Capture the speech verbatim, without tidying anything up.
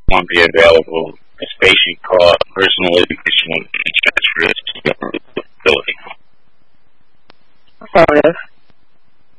won't be available. A spaceship called personal education will be transferred to the facility. Affirmative.